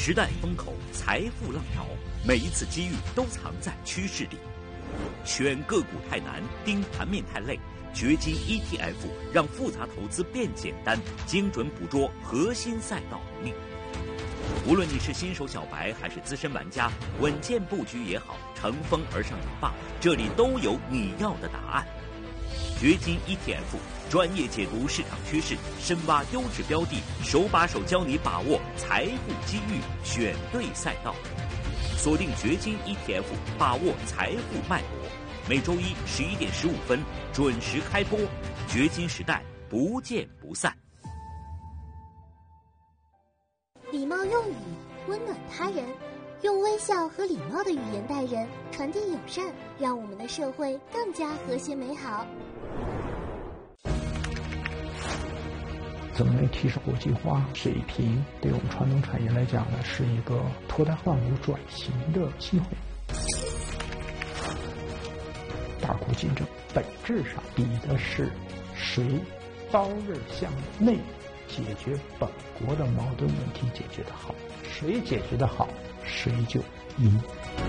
时代风口，财富浪潮，每一次机遇都藏在趋势里。选个股太难，盯盘面太累，掘金 ETF 让复杂投资变简单，精准捕捉核心赛道能力。无论你是新手小白还是资深玩家，稳健布局也好，乘风而上也罢，这里都有你要的答案。掘金 ETF 专业解读市场趋势，深挖优质标的，手把手教你把握财富机遇，选对赛道。锁定掘金 ETF， 把握财富脉搏。每周一11点15分准时开播，掘金时代不见不散。 礼貌用语温暖他人，用微笑和礼貌的语言待人，传递友善，让我们的社会更加和谐美好。 怎么能提升国际化水平？对我们传统产业来讲呢，是一个脱胎换骨转型的机会。大国竞争本质上比的是谁刀刃向内解决本国的矛盾问题解决得好，谁解决得好，谁就赢。